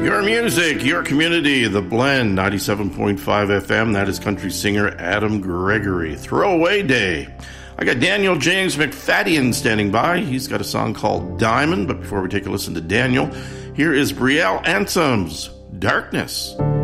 Your music, your community, The Blend, 97.5 FM. That is country singer Adam Gregory. Throwaway Day. I got Daniel James McFadden standing by. He's got a song called Diamond. But before we take a listen to Daniel, here is Brielle Ansem's Darkness.